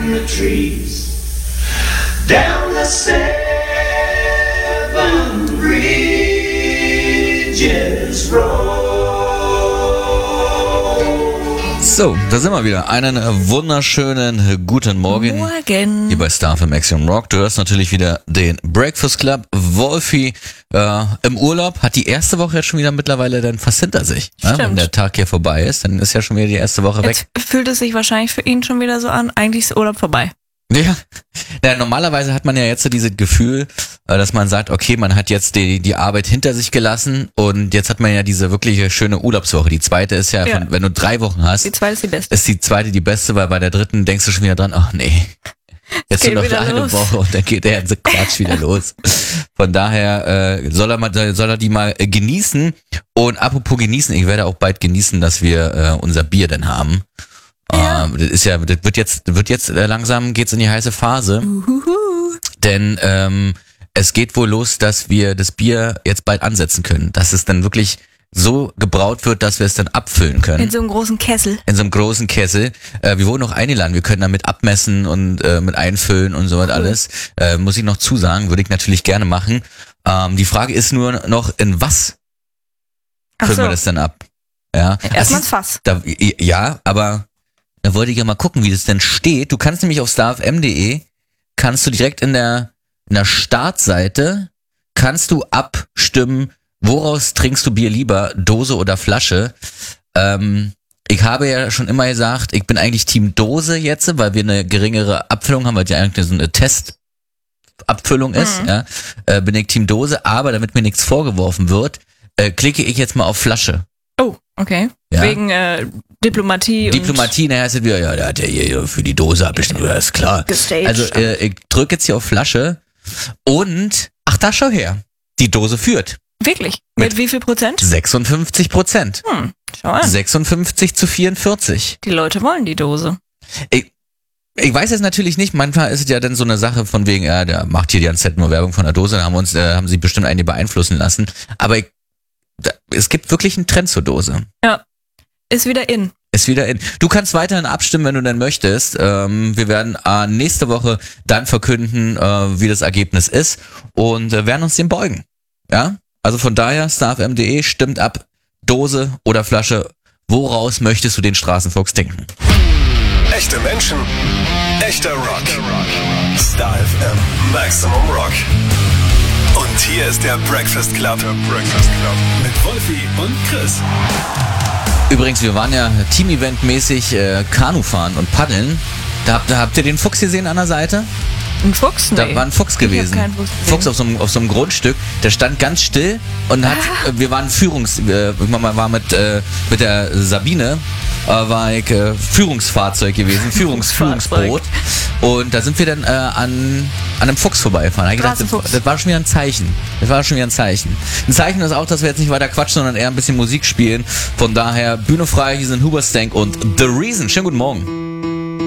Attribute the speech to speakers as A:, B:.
A: in the trees, down the 7 Bridges Road.
B: So, da sind wir wieder. Einen wunderschönen guten Morgen.
C: Morgen.
B: Hier bei Star FM Axiom Rock. Du hörst natürlich wieder den Breakfast Club. Wolfi im Urlaub hat die erste Woche jetzt schon wieder mittlerweile dann fast hinter sich.
C: Stimmt.
B: Wenn der Tag hier vorbei ist, dann ist ja schon wieder die erste Woche weg.
C: Jetzt fühlt es sich wahrscheinlich für ihn schon wieder so an, eigentlich ist Urlaub vorbei.
B: Ja, normalerweise hat man ja jetzt so dieses Gefühl, dass man sagt, okay, man hat jetzt die Arbeit hinter sich gelassen und jetzt hat man ja diese wirkliche schöne Urlaubswoche. Die zweite ist ja, wenn du 3 Wochen hast,
C: Die zweite ist die beste.
B: ist die zweite die beste, weil bei der dritten denkst du schon wieder dran, ach nee, jetzt
C: Geht
B: nur noch
C: wieder
B: eine
C: los.
B: Woche und dann geht der ganze Quatsch wieder los. Von daher soll er die mal genießen. Und apropos genießen, ich werde auch bald genießen, dass wir unser Bier dann haben.
C: Ja.
B: Das wird jetzt langsam geht's in die heiße Phase. Denn es geht wohl los, dass wir das Bier jetzt bald ansetzen können. Dass es dann wirklich so gebraut wird, dass wir es dann abfüllen können.
C: In so einem großen Kessel.
B: In so einem großen Kessel. Wir wurden noch eingeladen, wir können damit abmessen und mit einfüllen und so was alles. Muss ich noch zusagen, würde ich natürlich gerne machen. Die Frage ist nur noch, in was füllen wir das dann ab? Ja.
C: Erstmal ins Fass.
B: Ja, aber da wollte ich ja mal gucken, wie das denn steht. Du kannst nämlich auf starfm.de kannst du direkt in der Startseite kannst du abstimmen, woraus trinkst du Bier lieber, Dose oder Flasche. Ich habe ja schon immer gesagt, ich bin eigentlich Team Dose jetzt, weil wir eine geringere Abfüllung haben, weil die eigentlich so eine Testabfüllung ist. Ja, bin ich Team Dose, aber damit mir nichts vorgeworfen wird, klicke ich jetzt mal auf Flasche.
C: Oh, okay.
B: Ja.
C: Wegen Diplomatie.
B: Naja, ist wieder, ja, der hat ja hier für die Dose abgestimmt, ja, ist klar.
C: Gestaged.
B: Also, ich drücke jetzt hier auf Flasche und, ach da, schau her, die Dose führt.
C: Wirklich? Mit wie viel Prozent?
B: 56%.
C: Schau an.
B: 56-44.
C: Die Leute wollen die Dose.
B: Ich weiß jetzt natürlich nicht, manchmal ist es ja dann so eine Sache von wegen, ja, der macht hier die ganze Zeit nur Werbung von der Dose, da haben sie bestimmt einige beeinflussen lassen. Aber es gibt wirklich einen Trend zur Dose.
C: Ja. Ist wieder in.
B: Du kannst weiterhin abstimmen, wenn du denn möchtest. Wir werden nächste Woche dann verkünden, wie das Ergebnis ist und werden uns dem beugen. Ja? Also von daher, starfm.de, stimmt ab, Dose oder Flasche, woraus möchtest du den Straßenfuchs trinken?
D: Echte Menschen, echter Rock. Star FM Maximum Rock. Und hier ist der Breakfast Club. Mit Wolfi und Chris.
B: Übrigens, wir waren ja Team-Event-mäßig Kanu fahren und paddeln. Da habt ihr den Fuchs gesehen an der Seite?
C: Ein Fuchs? Nee.
B: Da war ein Fuchs gewesen.
C: Ich hab keinen Fuchs gesehen.
B: Fuchs auf so einem Grundstück. Der stand ganz still und wir waren war mit der Sabine, war ich Führungsfahrzeug gewesen, Führungsboot. Und da sind wir dann an einem Fuchs vorbeigefahren. Da hab ich gedacht, das war schon wieder ein Zeichen. Ein Zeichen ist auch, dass wir jetzt nicht weiter quatschen, sondern eher ein bisschen Musik spielen. Von daher, Bühne frei, hier sind Hoobastank und The Reason. Schönen guten Morgen.